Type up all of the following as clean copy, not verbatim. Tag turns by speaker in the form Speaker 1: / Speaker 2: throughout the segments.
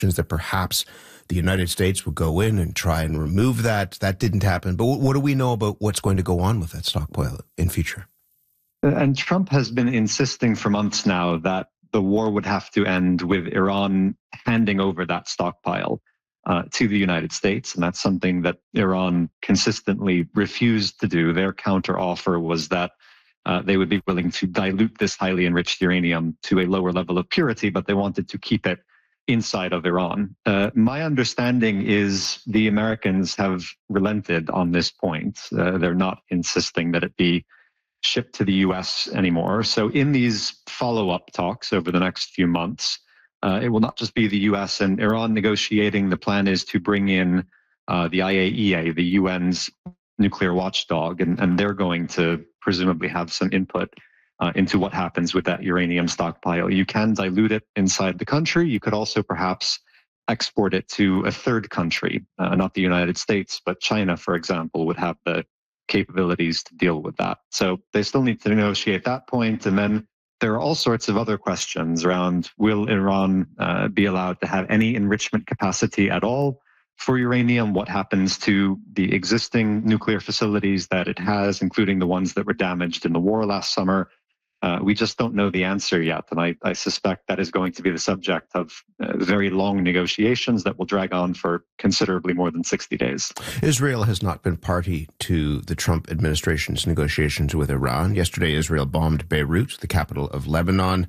Speaker 1: that perhaps the United States would go in and try and remove that. That didn't happen. But what do we know about what's going to go on with that stockpile in future?
Speaker 2: And Trump has been insisting for months now that the war would have to end with Iran handing over that stockpile to the United States. And that's something that Iran consistently refused to do. Their counteroffer was that they would be willing to dilute this highly enriched uranium to a lower level of purity, but they wanted to keep it inside of Iran. My understanding is the Americans have relented on this point. They're not insisting that it be shipped to the US anymore. So in these follow-up talks over the next few months, it will not just be the US and Iran negotiating. The plan is to bring in the IAEA, the UN's nuclear watchdog, and they're going to presumably have some input into what happens with that uranium stockpile. You can dilute it inside the country. You could also perhaps export it to a third country, not the United States, but China, for example, would have the capabilities to deal with that. So they still need to negotiate that point. And then there are all sorts of other questions around, will Iran be allowed to have any enrichment capacity at all for uranium? What happens to the existing nuclear facilities that it has, including the ones that were damaged in the war last summer? We just don't know the answer yet. And I suspect that is going to be the subject of very long negotiations that will drag on for considerably more than 60 days.
Speaker 1: Israel has not been party to the Trump administration's negotiations with Iran. Yesterday, Israel bombed Beirut, the capital of Lebanon.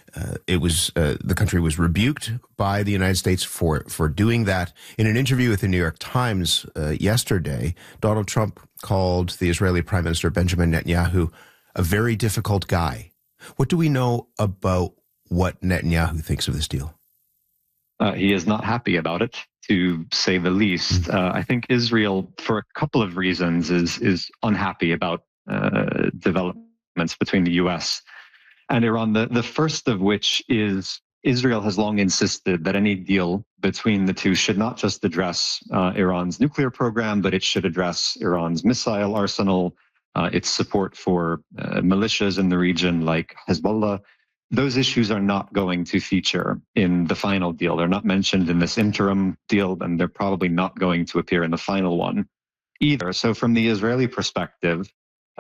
Speaker 1: The country was rebuked by the United States for doing that. In an interview with the New York Times yesterday, Donald Trump called the Israeli Prime Minister Benjamin Netanyahu a very difficult guy. What do we know about what Netanyahu thinks of this deal?
Speaker 2: He is not happy about it, to say the least. I think Israel, for a couple of reasons, is unhappy about developments between the U.S. and Iran. The first of which is Israel has long insisted that any deal between the two should not just address Iran's nuclear program, but it should address Iran's missile arsenal, its support for militias in the region like Hezbollah. Those issues are not going to feature in the final deal. They're not mentioned in this interim deal, and they're probably not going to appear in the final one either. So from the Israeli perspective,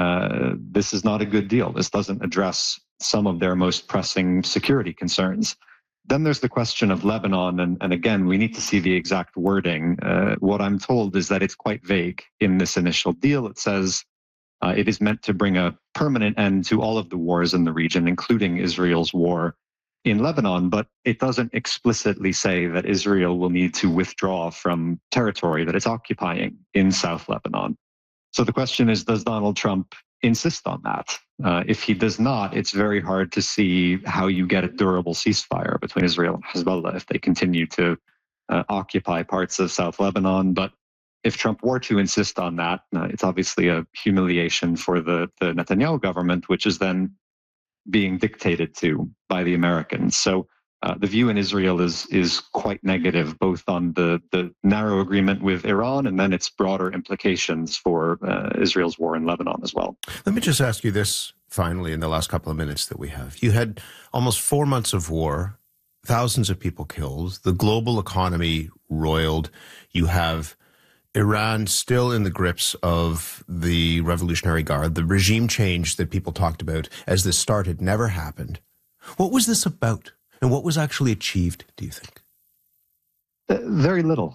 Speaker 2: this is not a good deal. This doesn't address some of their most pressing security concerns. Then there's the question of Lebanon, and again, we need to see the exact wording. What I'm told is that it's quite vague in this initial deal. It says it is meant to bring a permanent end to all of the wars in the region, including Israel's war in Lebanon, but it doesn't explicitly say that Israel will need to withdraw from territory that it's occupying in South Lebanon. So the question is, does Donald Trump insist on that? If he does not, it's very hard to see how you get a durable ceasefire between Israel and Hezbollah if they continue to occupy parts of South Lebanon. But if Trump were to insist on that, it's obviously a humiliation for the Netanyahu government, which is then being dictated to by the Americans. So the view in Israel is quite negative, both on the narrow agreement with Iran and then its broader implications for Israel's war in Lebanon as well.
Speaker 1: Let me just ask you this finally in the last couple of minutes that we have. You had almost 4 months of war, thousands of people killed, the global economy roiled. You have Iran still in the grips of the Revolutionary Guard. The regime change that people talked about as this started never happened. What was this about? And what was actually achieved, do you think?
Speaker 2: Very little.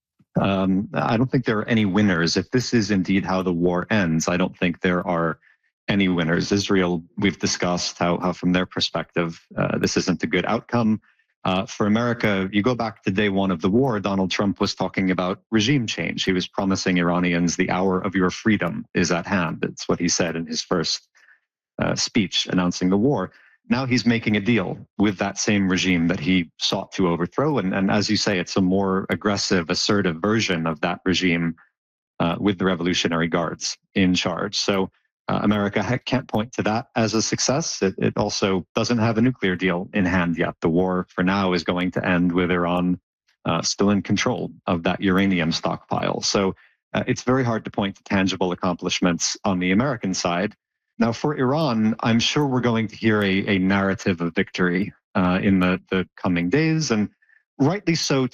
Speaker 2: I don't think there are any winners. If this is indeed how the war ends, I don't think there are any winners. Israel, we've discussed how from their perspective, this isn't a good outcome. For America, you go back to day one of the war, Donald Trump was talking about regime change. He was promising Iranians the hour of your freedom is at hand. It's what he said in his first speech announcing the war. Now he's making a deal with that same regime that he sought to overthrow. And as you say, it's a more aggressive, assertive version of that regime with the Revolutionary Guards in charge. So America can't point to that as a success. It also doesn't have a nuclear deal in hand yet. The war for now is going to end with Iran still in control of that uranium stockpile. So it's very hard to point to tangible accomplishments on the American side. Now, for Iran, I'm sure we're going to hear a narrative of victory in the coming days. And rightly so